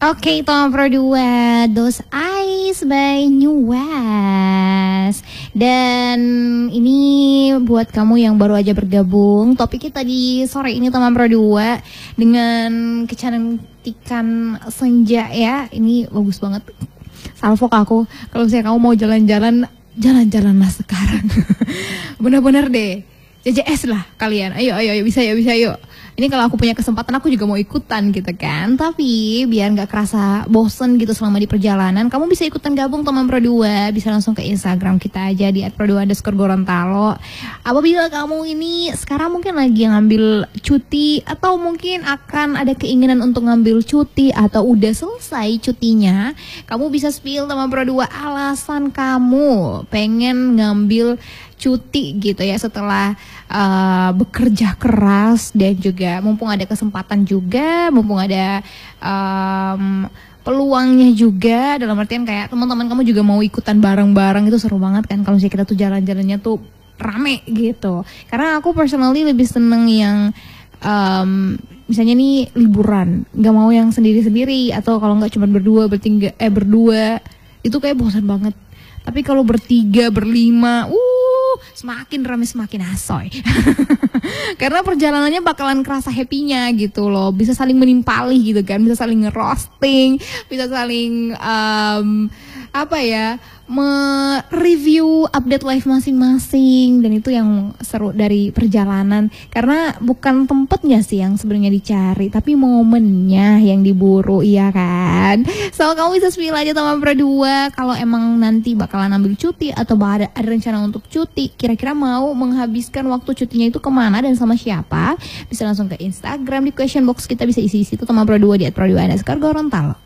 Oke, Tom Pro 2, Those Eyes by New West. Dan ini buat kamu yang baru aja bergabung, topik kita di sore ini Tom Pro 2 dengan kecantikan senja ya. Ini bagus banget. Salvo ke aku, kalau misalnya kamu mau jalan-jalan, jalan-jalanlah sekarang. Bener-bener deh. JJS lah kalian, ayo bisa yuk. Ini kalau aku punya kesempatan aku juga mau ikutan gitu kan. Tapi biar gak kerasa bosen gitu selama di perjalanan, kamu bisa ikutan gabung teman Pro 2. Bisa langsung ke Instagram kita aja di @pro2_gorontalo. Apabila kamu ini sekarang mungkin lagi ngambil cuti, atau mungkin akan ada keinginan untuk ngambil cuti, atau udah selesai cutinya, kamu bisa spill teman Pro 2 alasan kamu pengen ngambil cuti gitu ya setelah bekerja keras, dan juga mumpung ada kesempatan juga, mumpung ada peluangnya juga, dalam artian kayak teman-teman kamu juga mau ikutan bareng-bareng, itu seru banget kan kalau misalnya kita tuh jalan-jalannya tuh rame gitu. Karena aku personally lebih seneng yang misalnya nih liburan, nggak mau yang sendiri-sendiri, atau kalau nggak cuma berdua, berdua itu kayak bosan banget. Tapi kalau bertiga, berlima, semakin rame semakin asoy. Karena perjalanannya bakalan kerasa happy-nya gitu loh. Bisa saling menimpali gitu kan, bisa saling ngerosting, bisa saling mereview update live masing-masing. Dan itu yang seru dari perjalanan, karena bukan tempatnya sih yang sebenarnya dicari, tapi momennya yang diburu, iya kan. So kamu bisa spill aja teman Pro 2 kalau emang nanti bakalan ambil cuti, atau ada rencana untuk cuti, kira-kira mau menghabiskan waktu cutinya itu kemana dan sama siapa. Bisa langsung ke Instagram, di question box kita bisa isi situ teman Pro 2 di @pro2_gorontalo.